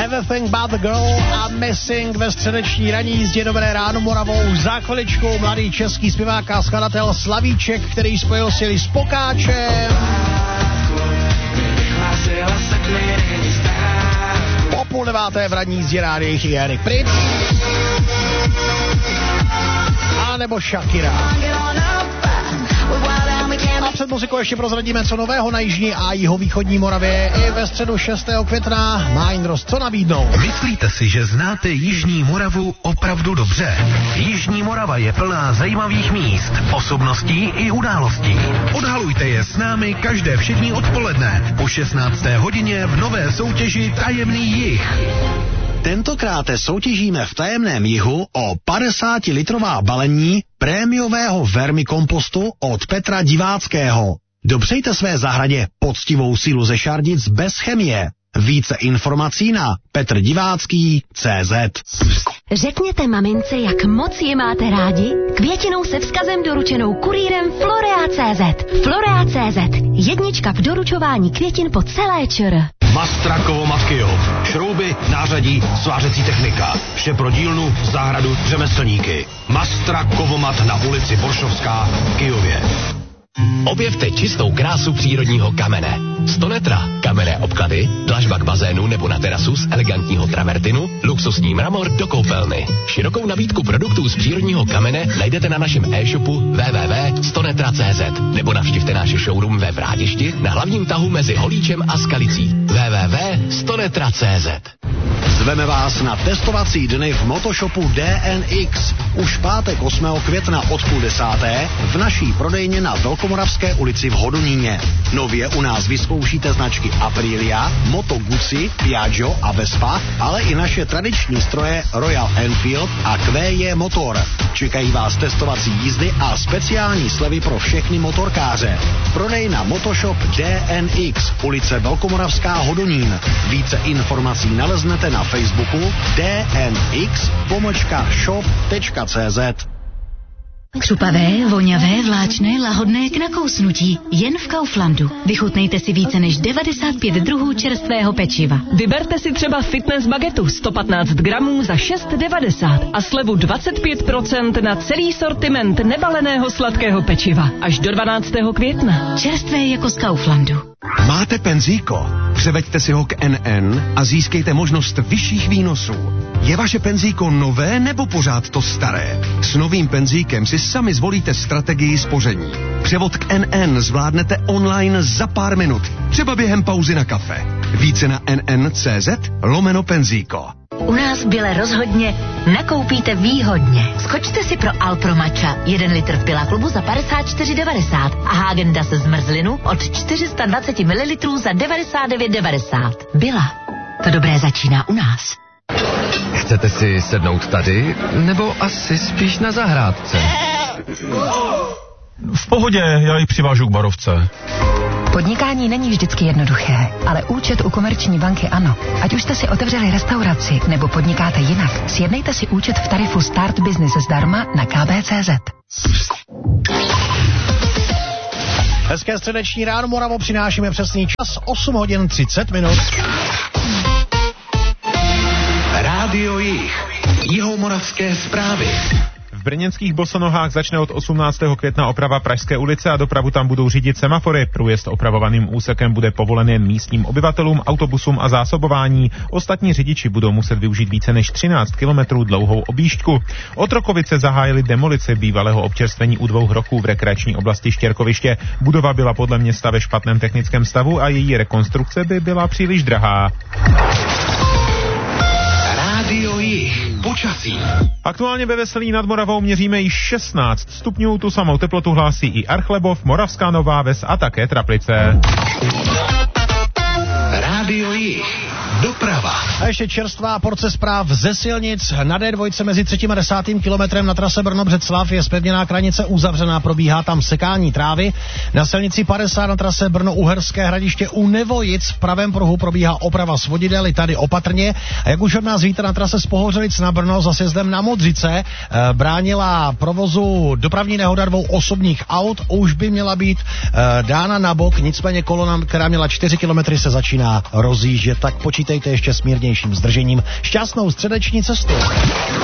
Everything But The Girl a Missing ve středeční ranní jízdě. Dobré ráno Moravou. Za chviličku mladý český zpěvák a skladatel Slavíček, který spojil síly s Pokáčem. Po 8:30 v ranní jízdě rádi je Erik Pryč. A nebo Shakira. A před muzikou ještě prozradíme, co nového na jižní a jihovýchodní Moravě. I ve středu 6. května má Indros co nabídnout. Myslíte si, že znáte jižní Moravu opravdu dobře? Jižní Morava je plná zajímavých míst, osobností i událostí. Odhalujte je s námi každé všední odpoledne po 16. hodině v nové soutěži Tajemný jih. Tentokrát soutěžíme v Tajemném jihu o 50-litrová balení prémiového vermikompostu od Petra Diváckého. Dopřejte své zahradě poctivou sílu ze šardic bez chemie. Více informací na petrdivácký.cz. Řekněte mamince, jak moc je máte rádi, květinou se vzkazem doručenou kurýrem Florea.cz. Florea.cz. Jednička v doručování květin po celé ČR. Mastrakovo Matkijov. Šrouby, nářadí, svářecí technika. Vše pro dílnu, zahradu, řemeslníky. Mastrakovomat na ulici Boršovská v Kyjově. Objevte čistou krásu přírodního kamene. 100 metra kamenné obklady, dlažba k bazénu nebo na terasu z elegantního travertinu, luxusní mramor do koupelny. Širokou nabídku produktů z přírodního kamene najdete na našem e-shopu www.stonetra.cz nebo navštivte náš showroom ve Vrádišti na hlavním tahu mezi Holíčem a Skalicí www.stonetra.cz. Zveme vás na testovací dny v motoshopu DNX. Už pátek 8. května od 9:30 v naší prodejně na Velkomoravské ulici v Hodoníně. Nově u nás vyzkoušíte značky Aprilia, Moto Guzzi, Piaggio a Vespa, ale i naše tradiční stroje Royal Enfield a QJ Motor. Čekají vás testovací jízdy a speciální slevy pro všechny motorkáře. Prodej na Motoshop DNX, ulice Velkomoravská Hodonín. Více informací naleznete na Facebooku dnx-shop.cz. Křupavé, voňavé, vláčné, lahodné k nakousnutí. Jen v Kauflandu. Vychutnejte si více než 95 druhů čerstvého pečiva. Vyberte si třeba fitness bagetu 115 gramů za 6,90 a slevu 25% na celý sortiment nebaleného sladkého pečiva. Až do 12. května. Čerstvé jako z Kauflandu. Máte penzíko? Převeďte si ho k NN a získejte možnost vyšších výnosů. Je vaše penzíko nové nebo pořád to staré? S novým penzíkem si sami zvolíte strategii spoření. Převod k NN zvládnete online za pár minut, třeba během pauzy na kafe. Více na nn.cz/penzíko. U nás v Bile rozhodně nakoupíte výhodně. Skočte si pro Alpro Matcha 1 litr v Billa klubu za 54,90 a Häagen-Dazs zmrzlinu od 420 ml za 99,90. Billa. To dobré začíná u nás. Chcete si sednout tady, nebo asi spíš na zahrádce? V pohodě, já ji přivážu k barovce. Podnikání není vždycky jednoduché, ale účet u Komerční banky ano. Ať už jste si otevřeli restauraci nebo podnikáte jinak, sjednejte si účet v tarifu Start Business zdarma na kb.cz. Hezké středeční ráno Moravo, přinášíme přesný čas 8 hodin 30 minut. Rádio Jih. Jihomoravské zprávy. V brněnských Bosonohách začne od 18. května oprava Pražské ulice a dopravu tam budou řídit semafory. Průjezd opravovaným úsekem bude povolen jen místním obyvatelům, autobusům a zásobování. Ostatní řidiči budou muset využít více než 13 kilometrů dlouhou objížďku. Otrokovice zahájily demolici bývalého občerstvení u 2 roků v rekreační oblasti Štěrkoviště. Budova byla podle města ve špatném technickém stavu a její rekonstrukce by byla příliš drahá. Rádio Jih. Počasí. Aktuálně ve Veselí nad Moravou měříme již 16 stupňů, tu samou teplotu hlásí i Archlebov, Moravská Nová Ves a také Traplice. Rádio Jih. Doprava. A ještě čerstvá porce zpráv ze silnic. Na D2 mezi 3. a 10. kilometrem na trase Brno-Břeclav je zpevněná kranice uzavřená, probíhá tam sekání trávy. Na silnici 50 na trase Brno-Uherské Hradiště u Nevojic v pravém pruhu probíhá oprava svodidel, i tady opatrně. A jak už od nás víte, na trase z Pohořelic na Brno za sjezdem na Modřice bránila provozu dopravní nehoda 2 osobních aut. Už by měla být dána na bok, nicméně kolona, která měla 4 kilometry, se začíná rozjíždět, tak počítejte ještě s mírnější nejpřísnějším zdržením. Šťastnou středeční cestu.